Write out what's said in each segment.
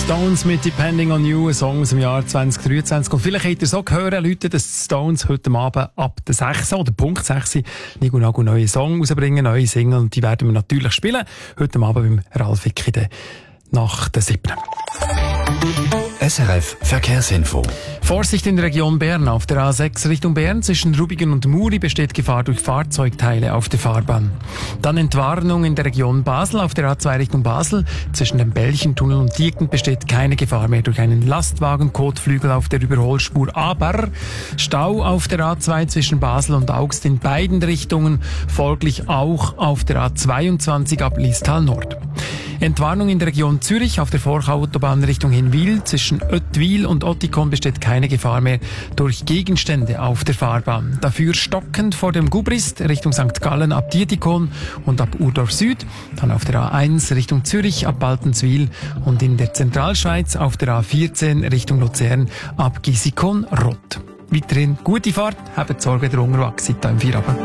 Stones mit «Depending on You», ein Song aus dem Jahr 2023. Und vielleicht habt ihr so gehört, Leute, dass die Stones heute Abend ab der 6 oder Punkt 6 Nico Nago neue Song rausbringen, neue Single. Und die werden wir natürlich spielen. Heute Abend beim Ralf Wicki nach der 7. SRF Verkehrsinfo. Vorsicht in der Region Bern. Auf der A6 Richtung Bern zwischen Rubigen und Muri besteht Gefahr durch Fahrzeugteile auf der Fahrbahn. Dann Entwarnung in der Region Basel. Auf der A2 Richtung Basel zwischen dem Belchentunnel und Dieken besteht keine Gefahr mehr durch einen Lastwagen-Kotflügel auf der Überholspur. Aber Stau auf der A2 zwischen Basel und Augst in beiden Richtungen, folglich auch auf der A22 ab Liestal Nord. Entwarnung in der Region Zürich auf der Vorchautobahn Richtung Hinwil. Zwischen Ottwil und Ottikon besteht keine Gefahr mehr durch Gegenstände auf der Fahrbahn. Dafür stockend vor dem Gubrist Richtung St. Gallen ab Dietikon und ab Urdorf Süd. Dann auf der A1 Richtung Zürich ab Baltenswil und in der Zentralschweiz auf der A14 Richtung Luzern ab Gisikon-Rott. Weiterhin gute Fahrt, habt Sorge der Unterwegs seid im Feierabend.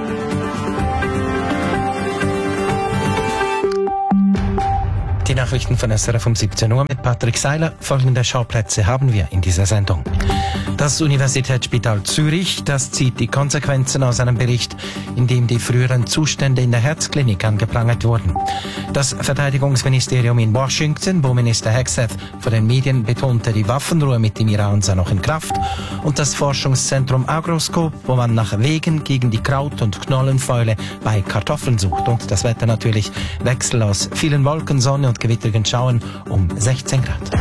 Die Nachrichten von SRF um 17 Uhr mit Patrick Seiler. Folgende Schauplätze haben wir in dieser Sendung. Das Universitätsspital Zürich, das zieht die Konsequenzen aus einem Bericht, in dem die früheren Zustände in der Herzklinik angeprangert wurden. Das Verteidigungsministerium in Washington, wo Minister Hegseth vor den Medien betonte, die Waffenruhe mit dem Iran sei noch in Kraft. Und das Forschungszentrum Agroscope, wo man nach Wegen gegen die Kraut- und Knollenfäule bei Kartoffeln sucht. Und das Wetter natürlich Wechsel aus vielen Wolken, Sonne und gewittrigen Schauern um 16 Grad.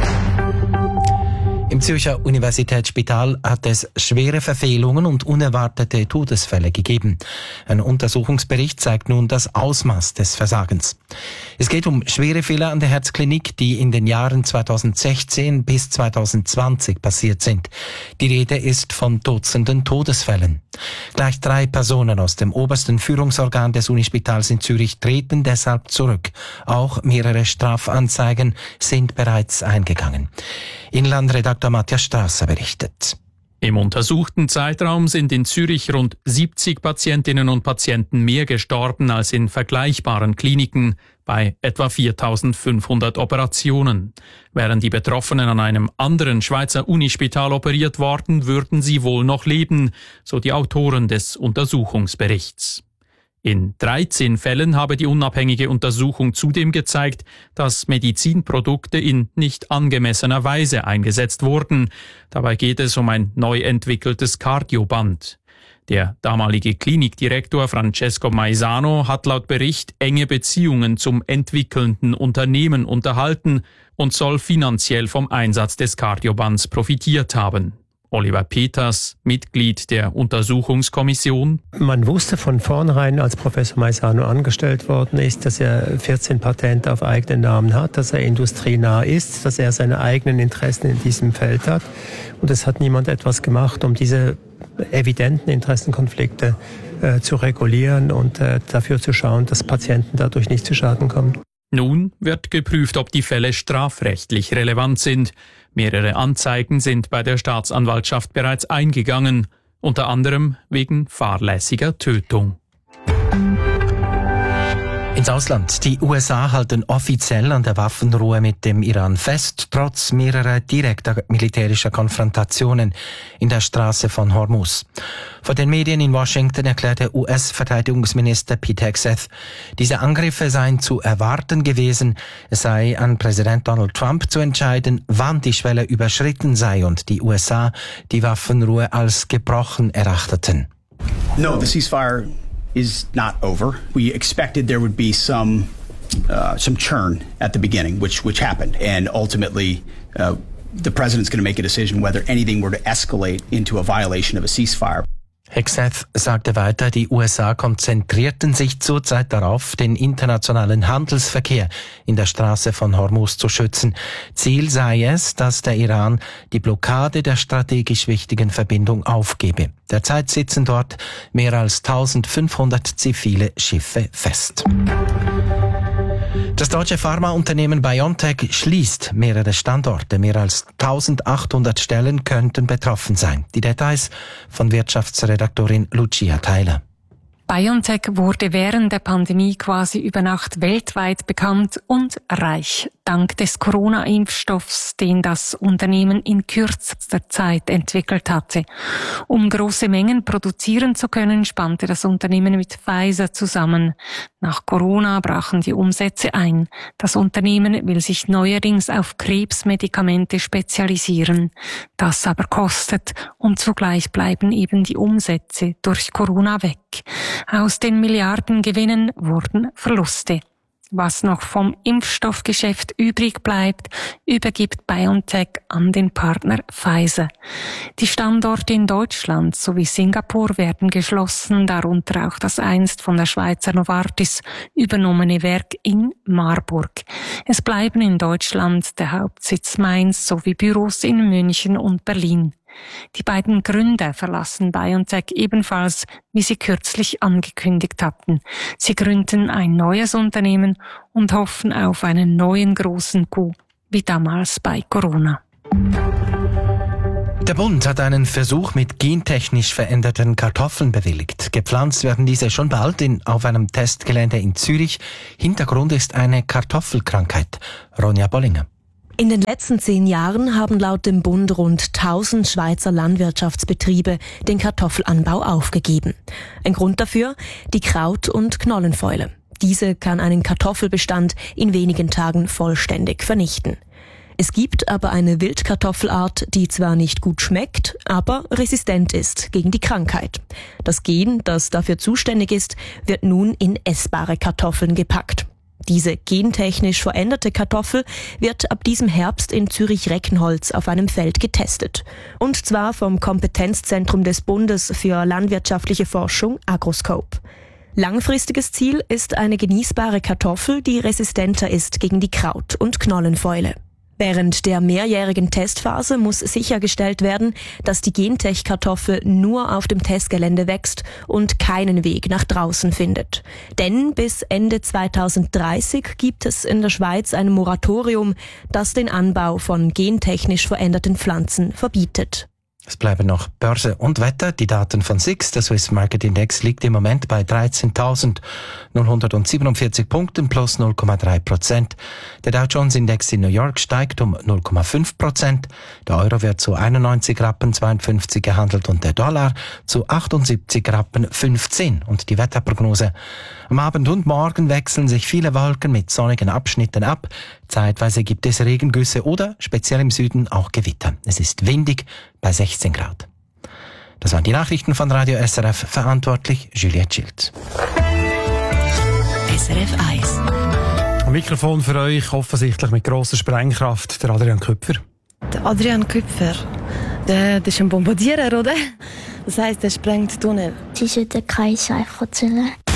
Im Zürcher Universitätsspital hat es schwere Verfehlungen und unerwartete Todesfälle gegeben. Ein Untersuchungsbericht zeigt nun das Ausmaß des Versagens. Es geht um schwere Fehler an der Herzklinik, die in den Jahren 2016 bis 2020 passiert sind. Die Rede ist von Dutzenden Todesfällen. Gleich 3 Personen aus dem obersten Führungsorgan des Unispitals in Zürich treten deshalb zurück. Auch mehrere Strafanzeigen sind bereits eingegangen. Inlandredakteur Matthias Strasser berichtet. Im untersuchten Zeitraum sind in Zürich rund 70 Patientinnen und Patienten mehr gestorben als in vergleichbaren Kliniken bei etwa 4.500 Operationen. Wären die Betroffenen an einem anderen Schweizer Unispital operiert worden, würden sie wohl noch leben, so die Autoren des Untersuchungsberichts. In 13 Fällen habe die unabhängige Untersuchung zudem gezeigt, dass Medizinprodukte in nicht angemessener Weise eingesetzt wurden. Dabei geht es um ein neu entwickeltes Kardioband. Der damalige Klinikdirektor Francesco Maisano hat laut Bericht enge Beziehungen zum entwickelnden Unternehmen unterhalten und soll finanziell vom Einsatz des Kardiobands profitiert haben. Oliver Peters, Mitglied der Untersuchungskommission. Man wusste von vornherein, als Professor Maisano angestellt worden ist, dass er 14 Patente auf eigenen Namen hat, dass er industrienah ist, dass er seine eigenen Interessen in diesem Feld hat. Und es hat niemand etwas gemacht, um diese evidenten Interessenkonflikte zu regulieren und dafür zu schauen, dass Patienten dadurch nicht zu Schaden kommen. Nun wird geprüft, ob die Fälle strafrechtlich relevant sind. Mehrere Anzeigen sind bei der Staatsanwaltschaft bereits eingegangen, unter anderem wegen fahrlässiger Tötung. Ins Ausland. Die USA halten offiziell an der Waffenruhe mit dem Iran fest, trotz mehrerer direkter militärischer Konfrontationen in der Straße von Hormuz. Vor den Medien in Washington erklärte US-Verteidigungsminister Pete Hegseth, diese Angriffe seien zu erwarten gewesen. Es sei an Präsident Donald Trump zu entscheiden, wann die Schwelle überschritten sei und die USA die Waffenruhe als gebrochen erachteten. No, the ceasefire is not over. We expected there would be some churn at the beginning, which happened, and ultimately the president's going to make a decision whether anything were to escalate into a violation of a ceasefire. Hegseth sagte weiter, die USA konzentrierten sich zurzeit darauf, den internationalen Handelsverkehr in der Straße von Hormuz zu schützen. Ziel sei es, dass der Iran die Blockade der strategisch wichtigen Verbindung aufgebe. Derzeit sitzen dort mehr als 1500 zivile Schiffe fest. Das deutsche Pharmaunternehmen BioNTech schließt mehrere Standorte. Mehr als 1800 Stellen könnten betroffen sein. Die Details von Wirtschaftsredaktorin Lucia Theiler. BioNTech wurde während der Pandemie quasi über Nacht weltweit bekannt und reich, dank des Corona-Impfstoffs, den das Unternehmen in kürzester Zeit entwickelt hatte. Um große Mengen produzieren zu können, spannte das Unternehmen mit Pfizer zusammen. Nach Corona brachen die Umsätze ein. Das Unternehmen will sich neuerdings auf Krebsmedikamente spezialisieren. Das aber kostet und zugleich bleiben eben die Umsätze durch Corona weg. Aus den Milliardengewinnen wurden Verluste. Was noch vom Impfstoffgeschäft übrig bleibt, übergibt BioNTech an den Partner Pfizer. Die Standorte in Deutschland sowie Singapur werden geschlossen, darunter auch das einst von der Schweizer Novartis übernommene Werk in Marburg. Es bleiben in Deutschland der Hauptsitz Mainz sowie Büros in München und Berlin. Die beiden Gründer verlassen BioNTech ebenfalls, wie sie kürzlich angekündigt hatten. Sie gründen ein neues Unternehmen und hoffen auf einen neuen großen Coup, wie damals bei Corona. Der Bund hat einen Versuch mit gentechnisch veränderten Kartoffeln bewilligt. Gepflanzt werden diese schon bald auf einem Testgelände in Zürich. Hintergrund ist eine Kartoffelkrankheit. Ronja Bollinger. In den letzten 10 Jahren haben laut dem Bund rund 1000 Schweizer Landwirtschaftsbetriebe den Kartoffelanbau aufgegeben. Ein Grund dafür? Die Kraut- und Knollenfäule. Diese kann einen Kartoffelbestand in wenigen Tagen vollständig vernichten. Es gibt aber eine Wildkartoffelart, die zwar nicht gut schmeckt, aber resistent ist gegen die Krankheit. Das Gen, das dafür zuständig ist, wird nun in essbare Kartoffeln gepackt. Diese gentechnisch veränderte Kartoffel wird ab diesem Herbst in Zürich-Reckenholz auf einem Feld getestet. Und zwar vom Kompetenzzentrum des Bundes für landwirtschaftliche Forschung Agroscope. Langfristiges Ziel ist eine genießbare Kartoffel, die resistenter ist gegen die Kraut- und Knollenfäule. Während der mehrjährigen Testphase muss sichergestellt werden, dass die Gentech-Kartoffel nur auf dem Testgelände wächst und keinen Weg nach draußen findet. Denn bis Ende 2030 gibt es in der Schweiz ein Moratorium, das den Anbau von gentechnisch veränderten Pflanzen verbietet. Es bleiben noch Börse und Wetter. Die Daten von SIX, der Swiss Market Index, liegt im Moment bei 13.047 Punkten plus 0,3%. Der Dow Jones Index in New York steigt um 0,5%. Der Euro wird zu 91 Rappen 52 gehandelt und der Dollar zu 78 Rappen 15. Und die Wetterprognose: Am Abend und Morgen wechseln sich viele Wolken mit sonnigen Abschnitten ab. Zeitweise gibt es Regengüsse oder speziell im Süden auch Gewitter. Es ist windig bei 16 Grad. Das waren die Nachrichten von Radio SRF, verantwortlich Juliette Schild. SRF 1. Ein Mikrofon für euch, offensichtlich mit grosser Sprengkraft, der Adrian Küpfer. Der Adrian Küpfer, der ist ein Bombardierer, oder? Das heisst, er sprengt Tunnel. Sie sollten kein Seifen erzählen.